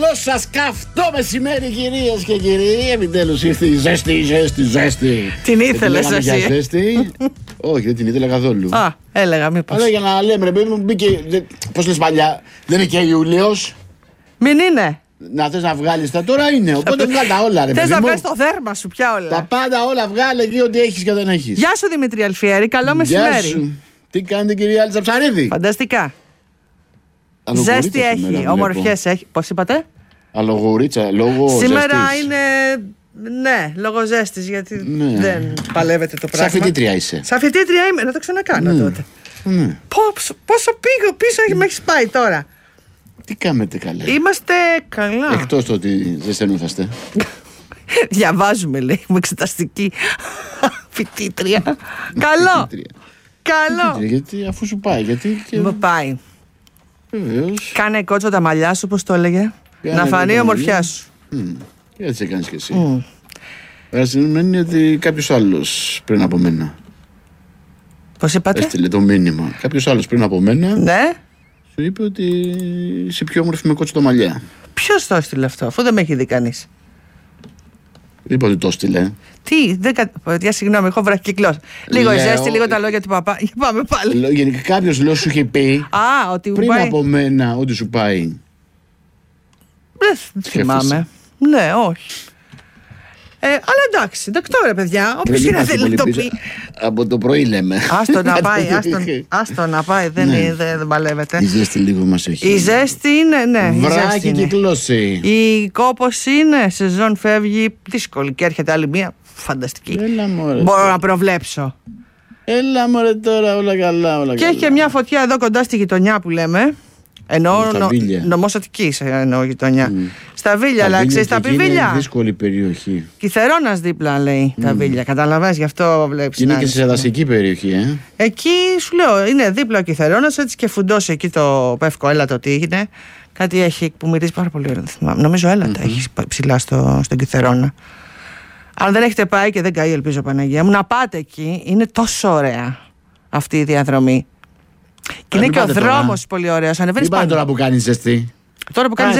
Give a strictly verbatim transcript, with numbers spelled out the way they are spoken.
Καλό σας καυτό μεσημέρι, κυρίες και κύριοι. Επιτέλους ήρθε η ζέστη, η ζέστη, η ζέστη. Την ήθελες εσύ? Για ζέστη. Όχι, δεν την ήθελα καθόλου. Α, έλεγα μήπως. Αλλά για να λέμε, ρε παιδί μου, μπήκε. Πώς λες παλιά, δεν είναι και Ιούλιος. Μην είναι. Να θες να βγάλεις τα, τώρα είναι. Οπότε βγάλει τα όλα, ρε παιδί μου. Θες να βγάλεις το δέρμα σου πια όλα. Τα πάντα όλα βγάλε εκεί, ό,τι έχεις και δεν έχεις. Γεια σου Δημήτρη Αλφιέρη, καλό μεσημέρι. Γεια σου. Τι κάνετε, κυρία Άλτσα Ψαρίδη? Φανταστικά. Αλογουρίτσα Ζέστη έχει, ομορφιές έχει. Πώς είπατε? Αλογουρίτσα, λόγω σήμερα ζέστης. είναι. Ναι, λόγω ζέστης, γιατί Ναι. δεν παλεύεται το πράγμα. Σαν φοιτήτρια είσαι. Σαν φοιτήτρια είμαι, να το ξανακάνω Ναι. τότε. Ναι. Πόσο, πόσο πήγω πίσω με έχεις πάει τώρα. Τι κάνετε καλά? Είμαστε καλά. Εκτός το ότι ζεσθενούσαστε. Διαβάζουμε, λέει, με εξεταστική φοιτήτρια. Καλό. Φοιτήτρια. Καλό. Φοιτήτρια, γιατί αφού σου πάει, γιατί και... Μου πάει. Βεβαίως. Κάνε κότσο τα μαλλιά σου, πώς το έλεγε. Κάνε Να φανεί η τα ομορφιά μαλλιά. σου. Μμ. Και έτσι έκανες και εσύ. Μμ. Άρα σημαίνει ότι κάποιος άλλος πριν από μένα Πώς είπατε? έστειλε το μήνυμα. Κάποιος άλλος πριν από μένα Ναι. σου είπε ότι είσαι πιο όμορφη με κότσο τα μαλλιά. Ποιος το έστειλε αυτό, αφού δεν με έχει δει κανείς. Δεν είπα ότι το έστειλε. Τι, δεν κα... Παιδιά, συγγνώμη, έχω βραχικυκλώσει. Λίγο Λέω- ζέστη, λίγο τα λόγια του παπά. Πάμε πάλι. Λέω, γενικά κάποιος λέω σου είχε πει Α, ότι πριν πάει... από μένα ότι σου πάει. Δεν θυμάμαι. Ναι, όχι. Ε, αλλά εντάξει, ντοκτόρε, παιδιά. Όποιος Δεν είναι είμαστε θέλει να το πολύ πει. πίσω. Από το πρωί λέμε. Άστο να πάει, άστο, άστο να πάει, δεν, Ναι. είναι- δεν, δεν παλεύεται. Η ζέστη λίγο μας έχει. Η ζέστη είναι, ναι. η ζέστη Βράκι είναι. κυκλώσει. Η κόπος είναι, σεζόν φεύγει δύσκολη και έρχεται άλλη μία φανταστική. Έλα μωρέ. Μπορώ να προβλέψω. Έλα μωρέ τώρα, όλα καλά, όλα Και καλά. έχει και μια φωτιά εδώ κοντά στη γειτονιά που λέμε. Εννοώ Στα νο, Βίλια. νομοσωτικής εννοώ γειτονιά. Στα Βίλια, αλλά Βίλια ξέρεις και τα εκεί είναι πιβίλια. δύσκολη περιοχή. Κυθερώνας δίπλα λέει τα Βίλια. Καταλαβαίνεις, γι' αυτό βλέπεις. Και είναι να και είναι. σε δασική περιοχή, ε. Εκεί σου λέω, είναι δίπλα ο Κυθερώνας, έτσι και φουντώσει εκεί το πεύκο έλατο τι έγινε. Κάτι έχει που μυρίζει πάρα πολύ ωραία. δεν θυμάμαι. Νομίζω έλατα έχει ψηλά στο, στον Κυθερώνα. Αν δεν έχετε πάει και δεν καεί, ελπίζω Παναγία μου, να πάτε εκεί. Είναι τόσο ωραία αυτή η διαδρομή. Και είναι μην και ο πάτε τώρα. δρόμος πολύ ωραίος. Ανεβαίνεις Μην πάει πάνω. τώρα που κάνει ζεστή. Τώρα που κάνεις